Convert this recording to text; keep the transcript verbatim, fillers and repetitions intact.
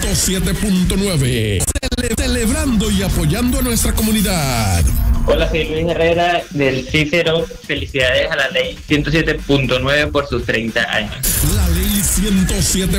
siete punto nueve. Cele- celebrando y apoyando a nuestra comunidad. Hola, soy Luis Herrera del Cícero. Felicidades a la ley ciento siete punto nueve por sus treinta años. La ley ciento siete